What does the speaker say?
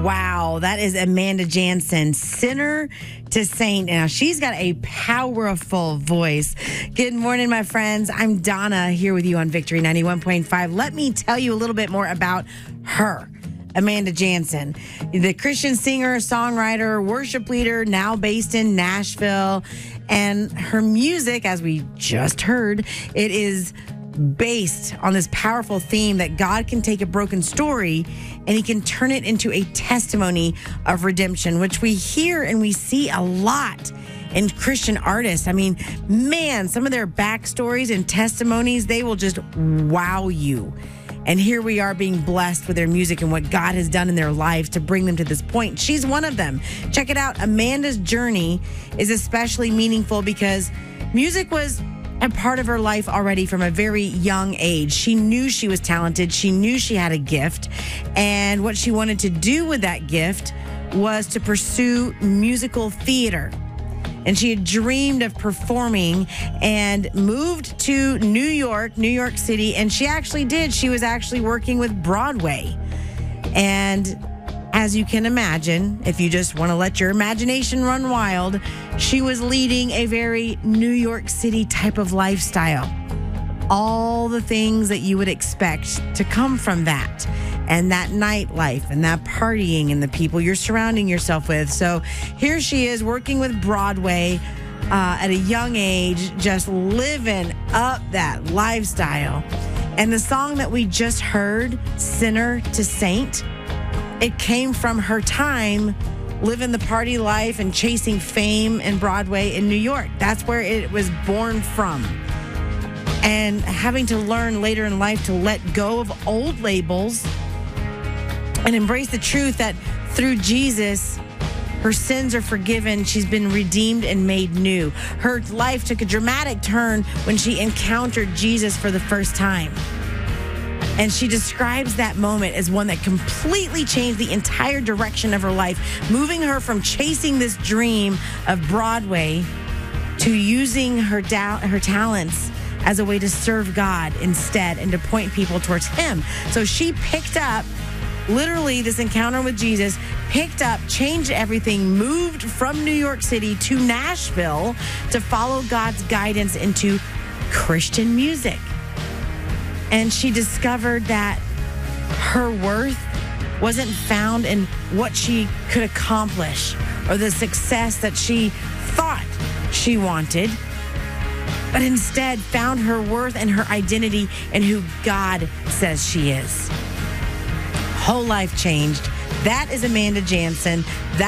Wow, that is Amanda Jansen, Sinner to Saint. Now, she's got a powerful voice. Good morning, my friends. I'm Donna here with you on Victory 91.5. Let me tell you a little bit more about her. Amanda Jansen, the Christian singer, songwriter, worship leader, now based in Nashville. And her music, as we just heard, it is based on this powerful theme that God can take a broken story and he can turn it into a testimony of redemption, which we hear and we see a lot in Christian artists. I mean, man, some of their backstories and testimonies, they will just wow you. And here we are being blessed with their music and what God has done in their lives to bring them to this point. She's one of them. Check it out. Amanda's journey is especially meaningful because music was a part of her life already from a very young age. She knew she was talented. She knew she had a gift. And what she wanted to do with that gift was to pursue musical theater. And she had dreamed of performing and moved to New York City. And she actually did. She was actually working with Broadway. And as you can imagine, if you just want to let your imagination run wild, she was leading a very New York City type of lifestyle. All the things that you would expect to come from that, and that nightlife and that partying and the people you're surrounding yourself with. So here she is working with Broadway at a young age, just living up that lifestyle. And the song that we just heard, Sinner to Saint, it came from her time living the party life and chasing fame in Broadway in New York. That's where it was born from. And having to learn later in life to let go of old labels and embrace the truth that through Jesus, her sins are forgiven. She's been redeemed and made new. Her life took a dramatic turn when she encountered Jesus for the first time. And she describes that moment as one that completely changed the entire direction of her life, moving her from chasing this dream of Broadway to using her talents as a way to serve God instead and to point people towards him. So she picked up, literally, this encounter with Jesus, picked up, changed everything, moved from New York City to Nashville to follow God's guidance into Christian music. And she discovered that her worth wasn't found in what she could accomplish or the success that she thought she wanted, but instead found her worth and her identity in who God says she is. Whole life changed. That is Amanda Jansen.